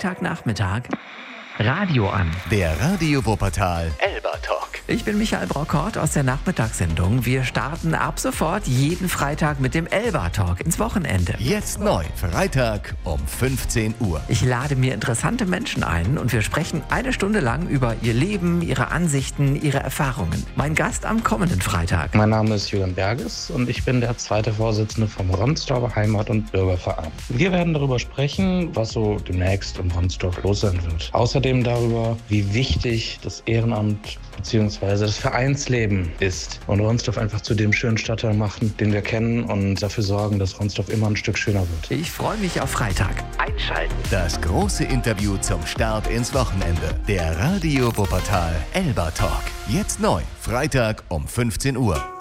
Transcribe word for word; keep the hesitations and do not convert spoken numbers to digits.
Freitagnachmittag Radio an. Der Radio Wuppertal Elba Talk. Ich bin Michael Brockort aus der Nachmittagssendung. Wir starten ab sofort jeden Freitag mit dem Elba Talk ins Wochenende. Jetzt neu, Freitag um fünfzehn Uhr. Ich lade mir interessante Menschen ein und wir sprechen eine Stunde lang über ihr Leben, ihre Ansichten, ihre Erfahrungen. Mein Gast am kommenden Freitag. Mein Name ist Julian Berges und ich bin der zweite Vorsitzende vom Ronsdorfer Heimat- und Bürgerverein. Wir werden darüber sprechen, was so demnächst im Ronsdorf los sein wird. Außerdem darüber, wie wichtig das Ehrenamt bzw. das Vereinsleben ist und Ronsdorf einfach zu dem schönen Stadtteil machen, den wir kennen und dafür sorgen, dass Ronsdorf immer ein Stück schöner wird. Ich freue mich auf Freitag. Einschalten. Das große Interview zum Start ins Wochenende. Der Radio Wuppertal Elba Talk. Jetzt neu, Freitag um fünfzehn Uhr.